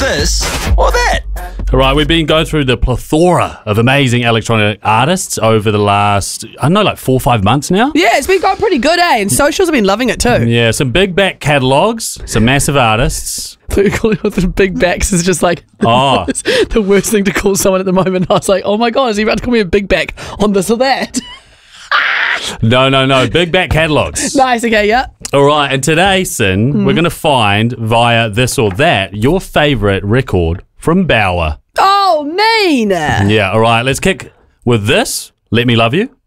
this or that. All right, we've been going through the plethora of amazing electronic artists over the last, I don't know, like 4 or 5 months now. Yeah, it's been going pretty good, eh? And socials have been loving it too. Yeah, some big back catalogs, some massive artists. So calling it the big backs is just like Oh. the worst thing to call someone at the moment. I was like, oh my God, is he about to call me a big back on this or that? No, big back catalogs. Nice, okay, yeah. All right, and today, Sin, we're going to find via this or that your favourite record from Bauer. Oh, mean. Yeah, all right, let's kick with this. Let Me Love You.